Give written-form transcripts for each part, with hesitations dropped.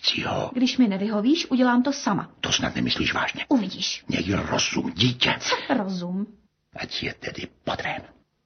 Lucio. Když mi nevyhovíš, udělám to sama. To snad nemyslíš vážně. Uvidíš. Měj rozum, dítě. Co rozum? Ať je tedy podrén.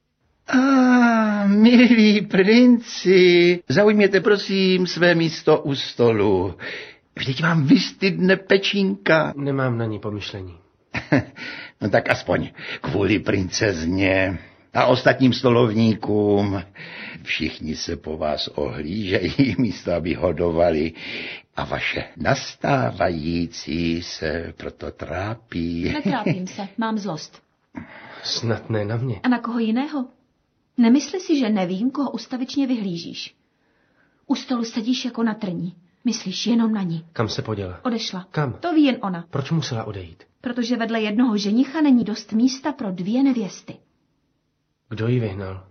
Milí princi, zaujměte prosím své místo u stolu. Vždyť vám vystydne pečínka. Nemám na ní pomyšlení. No tak aspoň kvůli princezně a ostatním stolovníkům. Všichni se po vás ohlížejí, místo aby hodovali. A vaše nastávající se proto trápí. Netrápím se, mám zlost. Snad ne na mě. A na koho jiného? Nemysli si, že nevím, koho ustavičně vyhlížíš. U stolu sedíš jako na trní. Myslíš jenom na ní. Kam se poděla? Odešla. Kam? To ví jen ona. Proč musela odejít? Protože vedle jednoho ženicha není dost místa pro 2 nevěsty. Kdo ji vyhnal?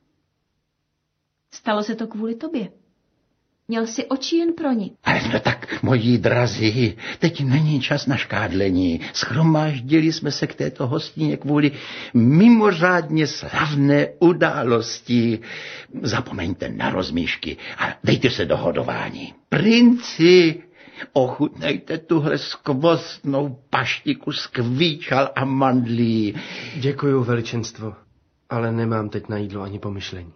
Stalo se to kvůli tobě. Měl si oči jen pro ní. Ale no tak, moji drazí, teď není čas na škádlení. Shromáždili jsme se k této hostině kvůli mimořádně slavné události. Zapomeňte na rozmíšky a dejte se do hodování. Princi, ochutnejte tuhle skvostnou paštiku z kvíčal a mandlí. Děkuju, veličenstvo, ale nemám teď na jídlo ani pomyšlení.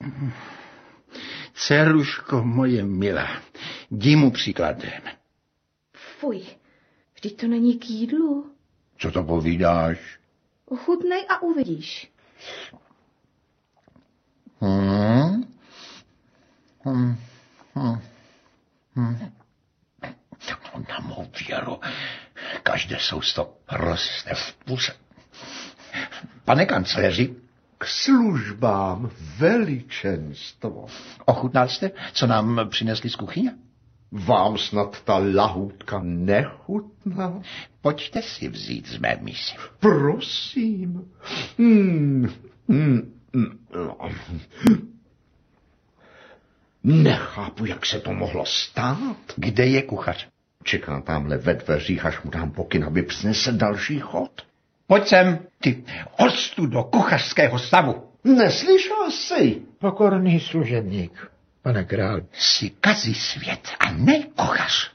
Dceruško moje milá, jdi mu příkladem. Fuj, vždyť to není k jídlu. Co to povídáš? Ochutnej a uvidíš. Na mou věru, každé sousto roste v puse. Pane kancléři, K službám, veličenstvo. ochutnal jste, co nám přinesli z kuchyně? Vám snad ta lahůdka nechutná? Pojďte si vzít z mé misy. Prosím. Nechápu, jak se to mohlo stát. Kde je kuchař? Čeká tamhle ve dveřích, až mu dám pokyn, aby přinesl další chod. Pojď sem, ty ostudo kuchařského stavu. Neslyšel jsi? Pokorný služebník, pane král. Jsi kazí svět a ne kuchař.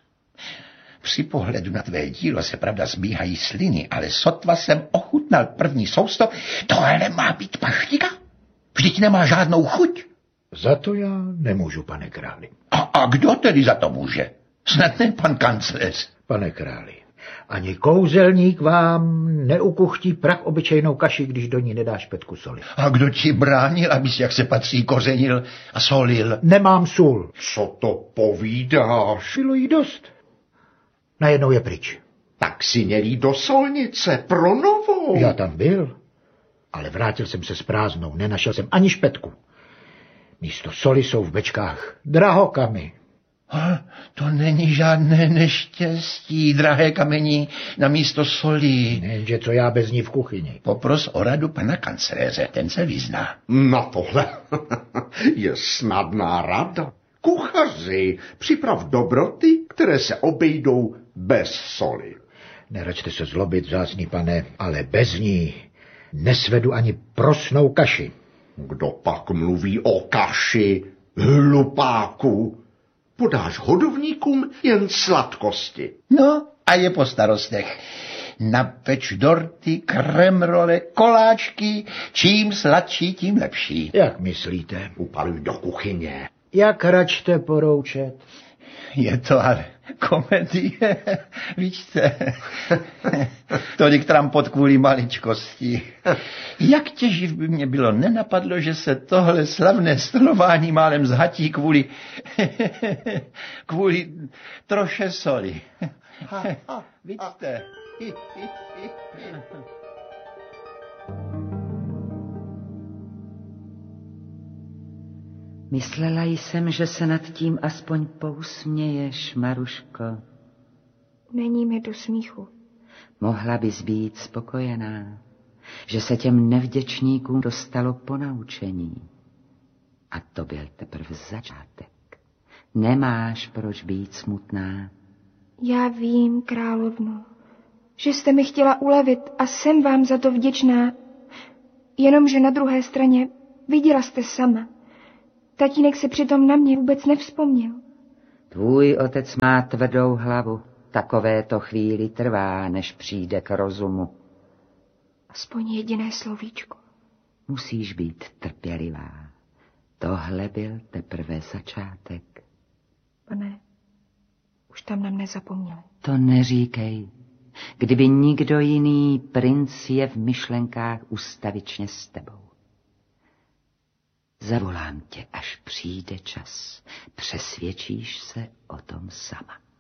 Při pohledu na tvé dílo se pravda zbíhají sliny, ale sotva jsem ochutnal první sousto, tohle má být paštika? Vždyť nemá žádnou chuť. Za to já nemůžu, pane králi. A kdo tedy za to může? Snad ne pan kancléř. Pane králi, ani kouzelník vám neukuchtí prach obyčejnou kaši, když do ní nedá špetku soli. A kdo ti bránil, abys, jak se patří, kořenil a solil? Nemám sůl. Co to povídáš? Bylo jí dost. Najednou je pryč. Tak si měl jít do solnice pro novou. Já tam byl, ale vrátil jsem se s prázdnou, nenašel jsem ani špetku. Místo soli jsou v bečkách drahokamy. To není žádné neštěstí, drahé kamení, na místo solí. Jenže co já bez ní v kuchyni. Popros o radu pana kancléře, ten se vyzná. Na tohle je snadná rada. Kuchaři, připrav dobroty, které se obejdou bez soli. Neračte se zlobit, vzácný pane, ale bez ní nesvedu ani prosnou kaši. Kdo pak mluví o kaši, hlupáku? Podáš hodovníkům jen sladkosti. No, a je po starostech. Napeč dorty, kremrole, koláčky, čím sladší, tím lepší. Jak myslíte? Upaluj do kuchyně. Jak račte poroučet? Je to ale komedie, víte. Tolik trampot kvůli maličkosti. Jak těživ by mě bylo nenapadlo, že se tohle slavné stolování málem zhatí kvůli troše soli. Vidíte. Myslela jsem, že se nad tím aspoň pousměješ, Maruško. Není mi do smíchu. Mohla bys být spokojená, že se těm nevděčníkům dostalo ponaučení. A to byl teprve začátek. Nemáš proč být smutná. Já vím, královno, že jste mi chtěla ulevit a jsem vám za to vděčná. Jenomže na druhé straně viděla jste sama. Tatínek se přitom na mě vůbec nevzpomněl. Tvůj otec má tvrdou hlavu. Takové to chvíli trvá, než přijde k rozumu. Aspoň jediné slovíčko. Musíš být trpělivá. Tohle byl teprve začátek. Pane, už tam na mne zapomněli. To neříkej. Kdyby nikdo jiný, princ je v myšlenkách ustavičně s tebou. Zavolám tě, až přijde čas. Přesvědčíš se o tom sama.